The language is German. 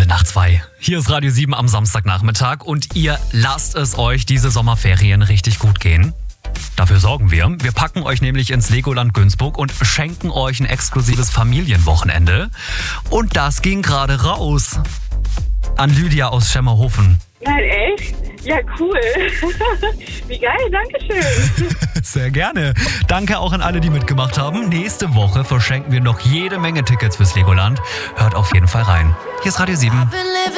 2. Hier ist Radio 7 am Samstagnachmittag und ihr lasst es euch diese Sommerferien richtig gut gehen. Dafür sorgen wir. Wir packen euch nämlich ins Legoland Günzburg und schenken euch ein exklusives Familienwochenende. Und das ging gerade raus an Lydia aus Schemmerhofen. Nein, echt? Ja, cool. Wie geil, danke schön. Sehr gerne. Danke auch an alle, die mitgemacht haben. Nächste Woche verschenken wir noch jede Menge Tickets fürs Legoland. Hört auf jeden Fall rein. Hier ist Radio 7.